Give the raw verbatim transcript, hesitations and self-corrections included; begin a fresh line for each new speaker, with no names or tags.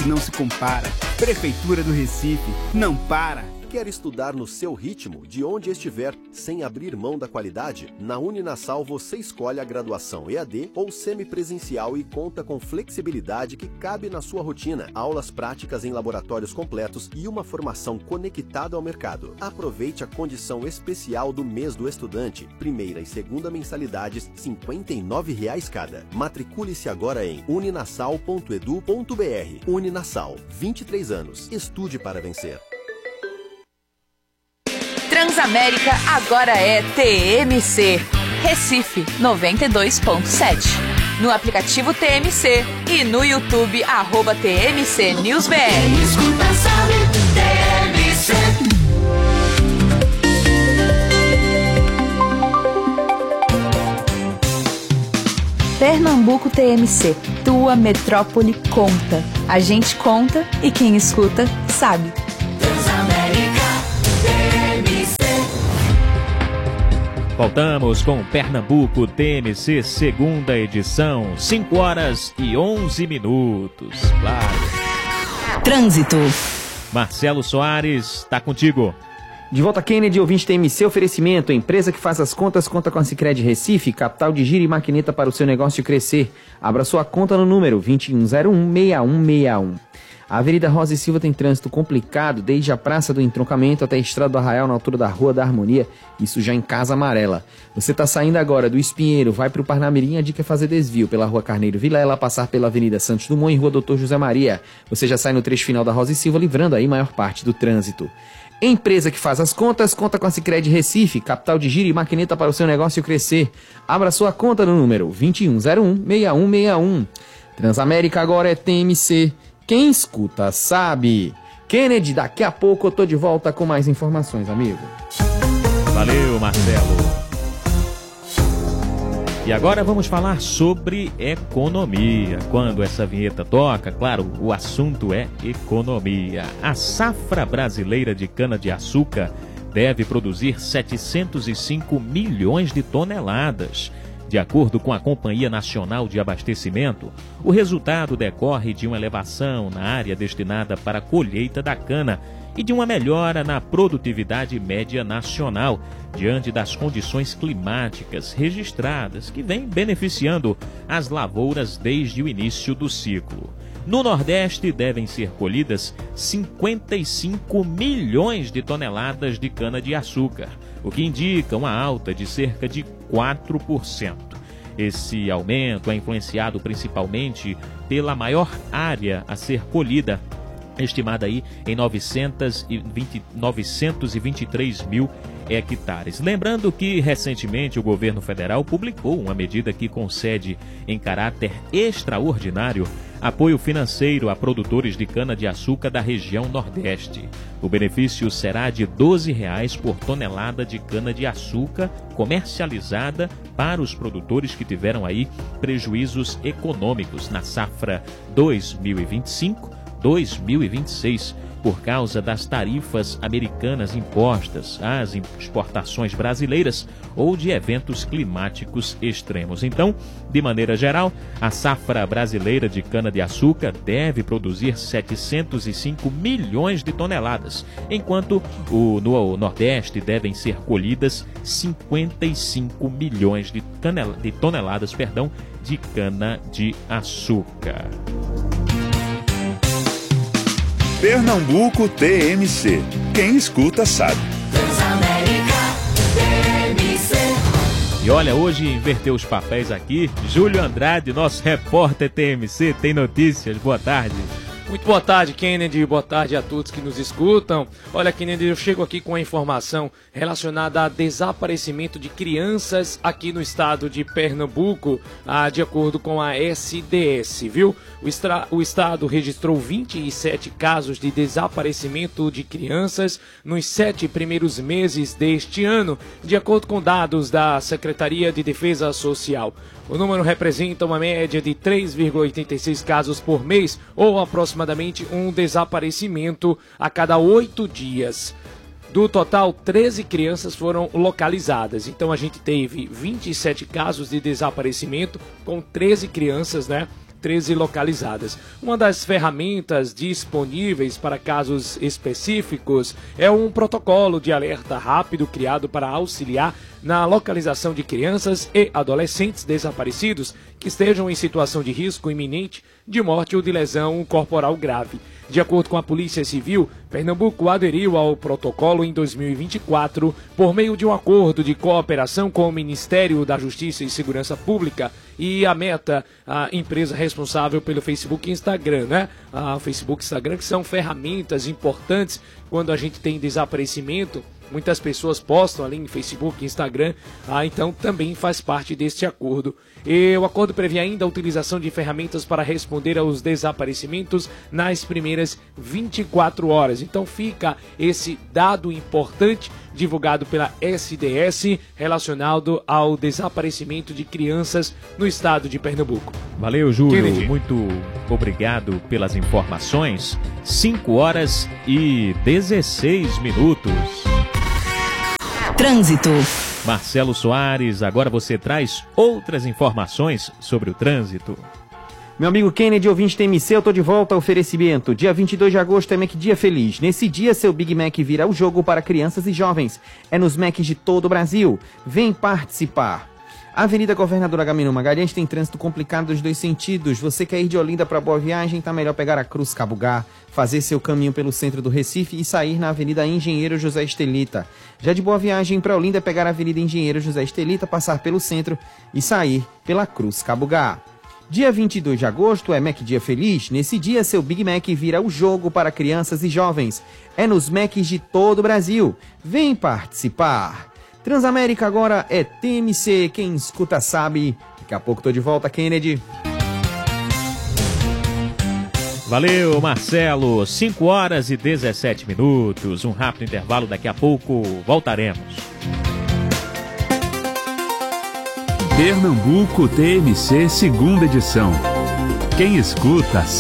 que não se compara. Prefeitura do Recife, não para.
Quer estudar no seu ritmo, de onde estiver, sem abrir mão da qualidade? Na Uninasal você escolhe a graduação E A D ou semipresencial e conta com flexibilidade que cabe na sua rotina, aulas práticas em laboratórios completos e uma formação conectada ao mercado. Aproveite a condição especial do mês do estudante, primeira e segunda mensalidades, cinquenta e nove reais cada. Matricule-se agora em uninasal ponto edu ponto br. Uninasal, vinte e três anos. Estude para vencer.
Transamérica agora é T M C, Recife noventa e dois ponto sete. No aplicativo T M C e no YouTube, arroba T M C News B R.
Escuta, sabe, T M C.
Pernambuco T M C, tua metrópole conta. A gente conta e quem escuta sabe.
Transamérica.
Voltamos com Pernambuco T M C, segunda edição, cinco horas e onze minutos, claro.
Trânsito.
Marcelo Soares, está contigo.
De volta, Kennedy, ouvinte T M C, oferecimento, empresa que faz as contas, conta com a Sicredi Recife, capital de giro e maquineta para o seu negócio crescer. Abra sua conta no número vinte e um zero um, seis um seis um. A Avenida Rosa e Silva tem trânsito complicado desde a Praça do Entroncamento até a Estrada do Arraial, na altura da Rua da Harmonia, isso já em Casa Amarela. Você está saindo agora do Espinheiro, vai para o Parnamirim, a dica é fazer desvio pela Rua Carneiro Vilela, passar pela Avenida Santos Dumont e Rua Doutor José Maria. Você já sai no trecho final da Rosa e Silva, livrando aí maior parte do trânsito. Empresa que faz as contas, conta com a Sicredi Recife, capital de giro e maquineta para o seu negócio crescer. Abra sua conta no número vinte e um zero um, seis um seis um. Transamérica agora é T M C. Quem escuta sabe. Kennedy, daqui a pouco eu tô de volta com mais informações, amigo.
Valeu, Marcelo. E agora vamos falar sobre economia. Quando essa vinheta toca, claro, o assunto é economia. A safra brasileira de cana-de-açúcar deve produzir setecentos e cinco milhões de toneladas. De acordo com a Companhia Nacional de Abastecimento, o resultado decorre de uma elevação na área destinada para a colheita da cana e de uma melhora na produtividade média nacional, diante das condições climáticas registradas que vêm beneficiando as lavouras desde o início do ciclo. No Nordeste devem ser colhidas cinquenta e cinco milhões de toneladas de cana-de-açúcar, o que indica uma alta de cerca de quatro por cento. Esse aumento é influenciado principalmente pela maior área a ser colhida, estimada aí em novecentos e vinte e três mil hectares. Lembrando que recentemente o governo federal publicou uma medida que concede em caráter extraordinário apoio financeiro a produtores de cana-de-açúcar da região Nordeste. O benefício será de doze reais por tonelada de cana-de-açúcar comercializada para os produtores que tiveram aí prejuízos econômicos na safra dois mil e vinte e cinco dois mil e vinte e seis, por causa das tarifas americanas impostas às exportações brasileiras ou de eventos climáticos extremos. Então, de maneira geral, a safra brasileira de cana-de-açúcar deve produzir setecentos e cinco milhões de toneladas, enquanto o, no Nordeste devem ser colhidas cinquenta e cinco milhões de, canela, de toneladas perdão, de cana-de-açúcar.
Pernambuco T M C. Quem escuta sabe.
Transamérica T M C.
E olha, hoje inverteu os papéis aqui. Júlio Andrade, nosso repórter T M C, tem notícias. Boa tarde.
Muito boa tarde, Kennedy. Boa tarde a todos que nos escutam. Olha, Kennedy, eu chego aqui com a informação relacionada a desaparecimento de crianças aqui no estado de Pernambuco, ah, de acordo com a S D S, viu? O, estra... o estado registrou vinte e sete casos de desaparecimento de crianças nos sete primeiros meses deste ano, de acordo com dados da Secretaria de Defesa Social. O número representa uma média de três vírgula oitenta e seis casos por mês, ou aproximadamente um desaparecimento a cada oito dias. Do total, treze crianças foram localizadas. Então a gente teve vinte e sete casos de desaparecimento com treze crianças, né, treze localizadas. Uma das ferramentas disponíveis para casos específicos é um protocolo de alerta rápido criado para auxiliar na localização de crianças e adolescentes desaparecidos que estejam em situação de risco iminente de morte ou de lesão corporal grave. De acordo com a Polícia Civil, Pernambuco aderiu ao protocolo em dois mil e vinte e quatro por meio de um acordo de cooperação com o Ministério da Justiça e Segurança Pública e a Meta, a empresa responsável pelo Facebook e Instagram, né? A Facebook e Instagram, que são ferramentas importantes quando a gente tem desaparecimento. Muitas pessoas postam ali em Facebook e Instagram, ah, então também faz parte deste acordo. E o acordo prevê ainda a utilização de ferramentas para responder aos desaparecimentos nas primeiras vinte e quatro horas. Então fica esse dado importante divulgado pela S D S relacionado ao desaparecimento de crianças no estado de Pernambuco.
Valeu, Júlio.
Kennedy.
Muito obrigado pelas informações. cinco horas e dezesseis minutos.
Trânsito.
Marcelo Soares, agora você traz outras informações sobre o trânsito.
Meu amigo Kennedy, ouvinte T M C, eu tô de volta ao oferecimento. Dia vinte e dois de agosto é Mac Dia Feliz. Nesse dia, seu Big Mac vira o jogo para crianças e jovens. É nos Macs de todo o Brasil. Vem participar. A Avenida Governador Agamenon Magalhães tem trânsito complicado dos dois sentidos. Você quer ir de Olinda para Boa Viagem? Tá melhor pegar a Cruz Cabugá, fazer seu caminho pelo centro do Recife e sair na Avenida Engenheiro José Estelita. Já de Boa Viagem para Olinda, pegar a Avenida Engenheiro José Estelita, passar pelo centro e sair pela Cruz Cabugá. Dia vinte e dois de agosto é Mac Dia Feliz. Nesse dia, seu Big Mac vira o jogo para crianças e jovens. É nos Macs de todo o Brasil. Vem participar. Transamérica agora é T M C, quem escuta sabe. Daqui a pouco tô de volta, Kennedy.
Valeu, Marcelo. cinco horas e dezessete minutos. Um rápido intervalo, daqui a pouco voltaremos.
Pernambuco T M C, segunda edição. Quem escuta